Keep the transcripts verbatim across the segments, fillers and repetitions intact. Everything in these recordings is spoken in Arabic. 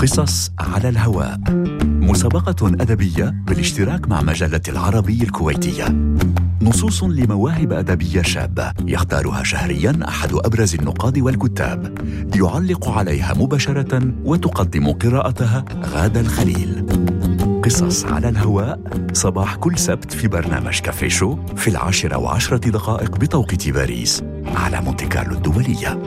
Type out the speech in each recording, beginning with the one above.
قصص على الهواء، مسابقة أدبية بالاشتراك مع مجلة العربي الكويتية. نصوص لمواهب أدبية شابة يختارها شهرياً أحد أبرز النقاد والكتاب، يعلق عليها مباشرة وتقدم قراءتها غادة الخليل. قصص على الهواء صباح كل سبت في برنامج كافي شو في العاشرة وعشرة دقائق بتوقيت باريس على مونتي كارلو الدولية.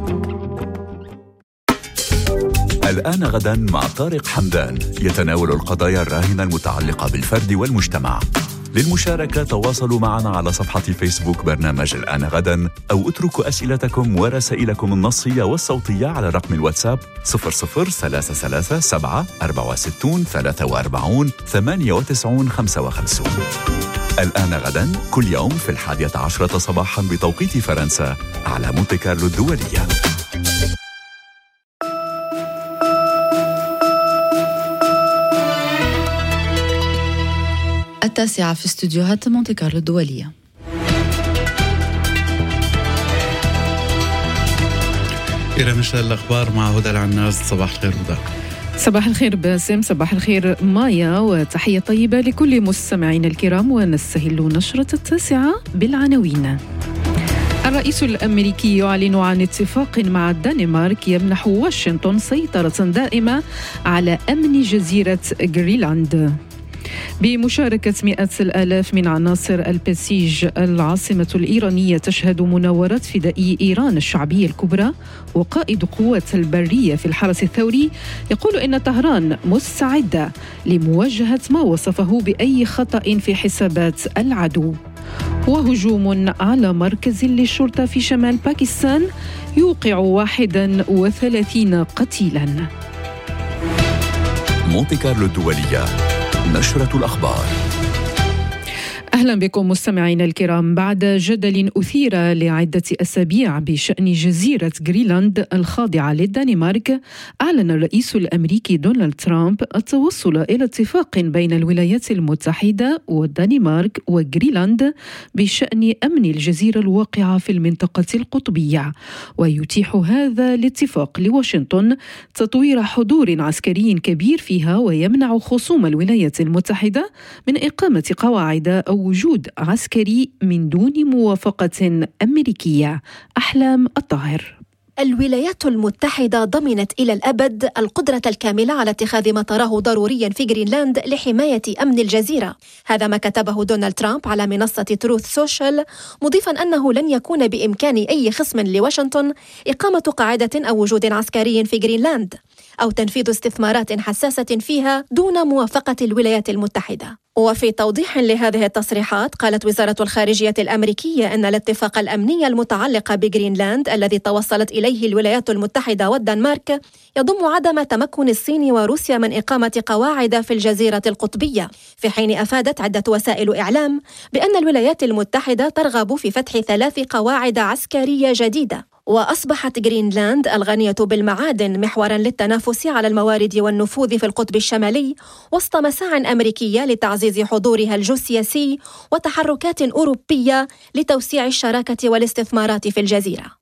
الآن غداً مع طارق حمدان يتناول القضايا الراهنة المتعلقة بالفرد والمجتمع. للمشاركة تواصلوا معنا على صفحة فيسبوك برنامج الآن غداً، أو اتركوا أسئلتكم ورسائلكم النصية والصوتية على رقم الواتساب صفر صفر ثلاثة ثلاثة سبعة أربعة ستون ثلاثة وأربعون ثمانية وتسعون خمسة وخمسون. الآن غداً كل يوم في الحادية عشرة صباحاً بتوقيت فرنسا على مونتي كارلو الدولية. التاسعة في استوديوهات مونتي كارلو الدولية. إلى مشاهد الأخبار مع هدى العناز. صباح الخير هدى. صباح الخير باسم، صباح الخير مايا، وتحية طيبة لكل مستمعين الكرام. ونستهل نشرة التاسعة بالعناوين. الرئيس الأمريكي يعلن عن اتفاق مع الدنمارك يمنح واشنطن سيطرة دائمة على أمن جزيرة غرينلاند. بمشاركة مئات الآلاف من عناصر البسيج، العاصمة الإيرانية تشهد مناورات فدائي إيران الشعبية الكبرى. وقائد قوات البرية في الحرس الثوري يقول إن طهران مستعدة لمواجهة ما وصفه بأي خطأ في حسابات العدو. وهجوم على مركز للشرطة في شمال باكستان يوقع واحد وثلاثين قتيلا. مونتي كارلو الدولية، نشرة الأخبار. أهلا بكم مستمعين الكرام. بعد جدل أثير لعدة أسابيع بشأن جزيرة غرينلاند الخاضعة للدنمارك، أعلن الرئيس الأمريكي دونالد ترامب التوصل إلى اتفاق بين الولايات المتحدة والدنمارك وغرينلاند بشأن أمن الجزيرة الواقعة في المنطقة القطبية. ويتيح هذا الاتفاق لواشنطن تطوير حضور عسكري كبير فيها، ويمنع خصوم الولايات المتحدة من إقامة قواعد أو وجود عسكري من دون موافقة أمريكية. أحلام الطاهر. الولايات المتحدة ضمنت إلى الأبد القدرة الكاملة على اتخاذ ما تراه ضروريا في غرينلاند لحماية أمن الجزيرة. هذا ما كتبه دونالد ترامب على منصة تروث سوشيال، مضيفا أنه لن يكون بإمكان أي خصم لواشنطن إقامة قاعدة أو وجود عسكري في غرينلاند أو تنفيذ استثمارات حساسة فيها دون موافقة الولايات المتحدة. وفي توضيح لهذه التصريحات، قالت وزارة الخارجية الأمريكية أن الاتفاق الأمني المتعلق بغرينلاند الذي توصلت إليه الولايات المتحدة والدنمارك يضم عدم تمكن الصين وروسيا من إقامة قواعد في الجزيرة القطبية، في حين أفادت عدة وسائل إعلام بأن الولايات المتحدة ترغب في فتح ثلاث قواعد عسكرية جديدة. وأصبحت غرينلاند الغنية بالمعادن محوراً للتنافس على الموارد والنفوذ في القطب الشمالي، وسط مساعٍ أمريكية لتعزيز حضورها الجيوسياسي وتحركات أوروبية لتوسيع الشراكة والاستثمارات في الجزيرة.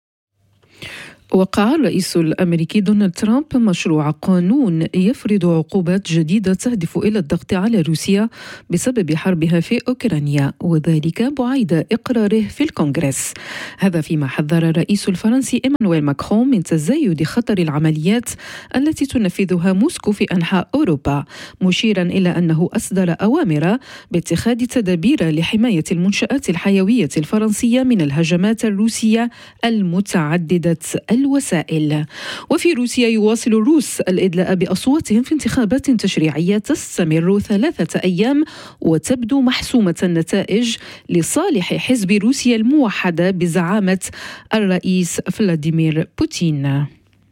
وقع الرئيس الأمريكي دونالد ترامب مشروع قانون يفرض عقوبات جديدة تهدف إلى الضغط على روسيا بسبب حربها في أوكرانيا، وذلك بعيد إقراره في الكونغرس. هذا فيما حذر الرئيس الفرنسي إيمانويل ماكرون من تزايد خطر العمليات التي تنفذها موسكو في أنحاء أوروبا، مشيرا إلى أنه أصدر أوامر باتخاذ تدابير لحماية المنشآت الحيوية الفرنسية من الهجمات الروسية المتعددة الوسائل. وفي روسيا يواصل الروس الإدلاء بأصواتهم في انتخابات تشريعية تستمر ثلاثة أيام وتبدو محسومة النتائج لصالح حزب روسيا الموحدة بزعامة الرئيس فلاديمير بوتين.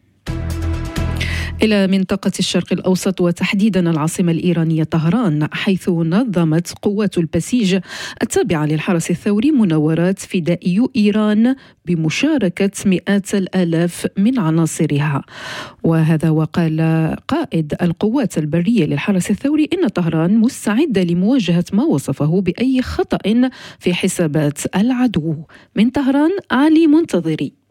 إلى منطقة الشرق الأوسط وتحديدا العاصمة الإيرانية طهران، حيث نظمت قوات البسيج التابعة للحرس الثوري مناورات فدائي إيران بمشاركة مئات الآلاف من عناصرها. وهذا وقال قائد القوات البرية للحرس الثوري إن طهران مستعدة لمواجهة ما وصفه بأي خطأ في حسابات العدو. من طهران علي منتظري.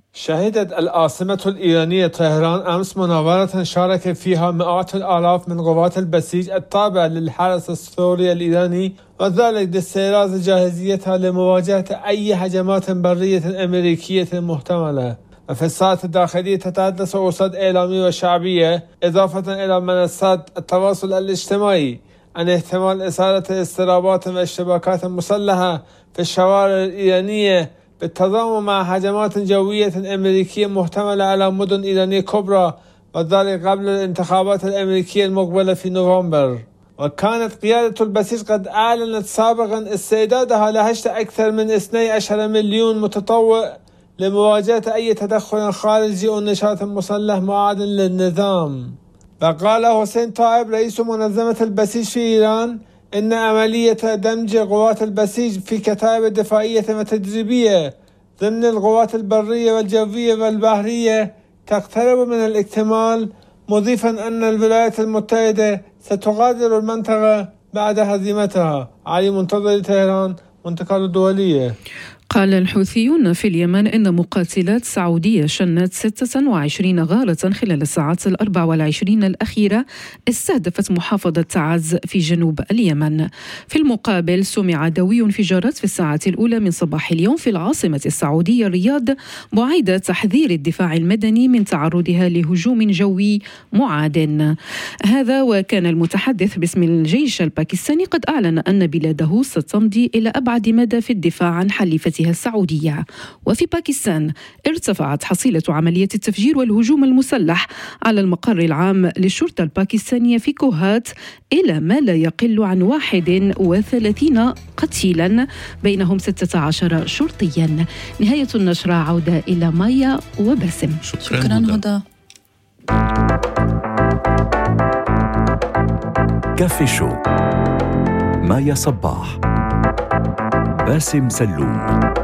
شهدت العاصمة الإيرانية طهران أمس مناورة شارك فيها مئات الآلاف من قوات البسيج التابعة للحرس الثوري الإيراني، وذلك لاستعراض جاهزيتها لمواجهة أي هجمات برية أمريكية محتملة. وفي الساعات الداخلية تتحدث أوساط إعلامية وشعبية إضافة إلى منصات التواصل الاجتماعي عن احتمال إثارة اضطرابات واشتباكات مسلحة في الشوارع الإيرانية بالتضامن مع هجمات جوية أمريكية محتملة على مدن إيرانية كبرى، وذلك قبل الانتخابات الأمريكية المقبلة في نوفمبر. وكانت قيادة البسيج قد أعلنت سابقا استعدادها لهشت أكثر من اثني عشر مليون متطوع لمواجهة أي تدخل خارجي أو نشاط مسلح معاد للنظام. وقال حسين طائب رئيس منظمة البسيج في إيران إن عملية دمج قوات البسيج في كتائب دفاعية وتدريبية ضمن القوات البرية والجوية والبحرية تقترب من الاكتمال، مضيفا أن الولايات المتحدة ستغادر المنطقة بعد هزيمتها. علي منتظر، طهران، مونتي كارلو الدولية. قال الحوثيون في اليمن إن مقاتلات سعودية شنت ستة وعشرين غارة خلال الساعات الأربع والعشرين الأخيرة استهدفت محافظة تعز في جنوب اليمن. في المقابل سمع دوي انفجارات في الساعات الأولى من صباح اليوم في العاصمة السعودية الرياض، بعيد تحذير الدفاع المدني من تعرضها لهجوم جوي معاد. هذا وكان المتحدث باسم الجيش الباكستاني قد أعلن أن بلاده ستمضي إلى أبعد مدى في الدفاع عن حليفتها السعودية. وفي باكستان ارتفعت حصيلة عملية التفجير والهجوم المسلح على المقر العام للشرطة الباكستانية في كوهات إلى ما لا يقل عن واحد وثلاثين قتيلا، بينهم ستة عشر شرطيا. نهاية النشرة، عودة إلى مايا وباسم. شكرا, شكرا هدى. كافي شو، مايا صباح، باسم سلوم.